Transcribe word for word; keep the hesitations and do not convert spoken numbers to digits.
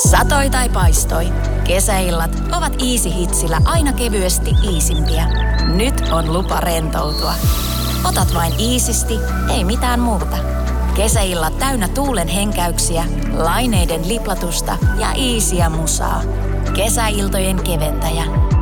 Satoi tai paistoi. Kesäillat ovat Easy Hitsillä aina kevyesti iisimpiä. Nyt on lupa rentoutua. Otat vain iisisti, ei mitään muuta. Kesäillat täynnä tuulen henkäyksiä, laineiden liplatusta ja iisiä musaa. Kesäiltojen keventäjä.